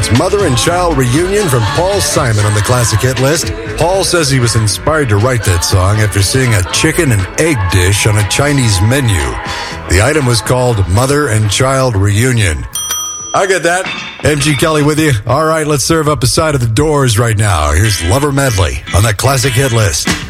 It's Mother and Child Reunion from Paul Simon on the classic hit list. Paul says he was inspired to write that song after seeing a chicken and egg dish on a Chinese menu. The item was called Mother and Child Reunion. I get that. MG Kelly with you. All right, let's serve up a side of the Doors right now. Here's Lover Medley on that classic hit list.